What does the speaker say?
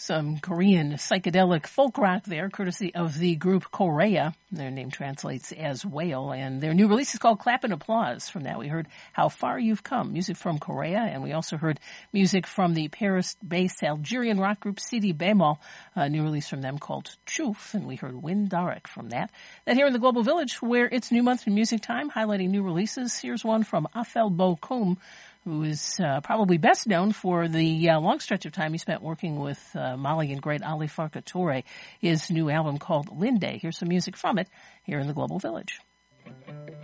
some Korean psychedelic folk rock there, courtesy of the group Korea. Their name translates as whale, and their new release is called Clap and Applause. From that, we heard How Far You've Come, music from Korea, and we also heard music from the Paris-based Algerian rock group Sidi Bemol, a new release from them called Chouf, and we heard Wind Darek from that. Then here in the Global Village, where it's New Month in Music Time, highlighting new releases, here's one from Afel Bokoum, who is probably best known for the long stretch of time he spent working with Malian great Ali Farka Touré. His new album called Linde. Here's some music from it here in the Global Village.